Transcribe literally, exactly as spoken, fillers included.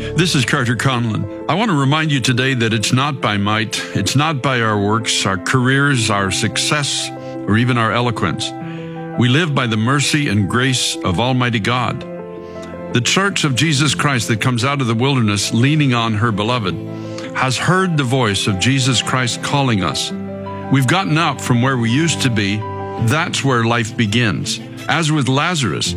This is Carter Conlon. I want to remind you today that it's not by might, it's not by our works, our careers, our success, or even our eloquence. We live by the mercy and grace of Almighty God. The church of Jesus Christ that comes out of the wilderness leaning on her beloved has heard the voice of Jesus Christ calling us. We've gotten up from where we used to be. That's where life begins. As with Lazarus,